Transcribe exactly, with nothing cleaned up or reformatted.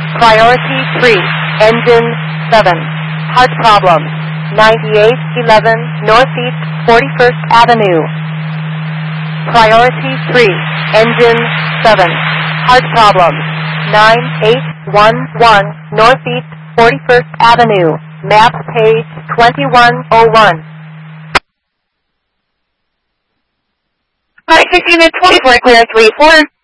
Priority three, engine seven. Heart problems. ninety-eight eleven Northeast forty-first Avenue. Priority three, engine seven. Heart problems. nine eight one one Northeast forty-first Avenue. Map page twenty-one oh one. Hi, six unit twenty-four, clear three four.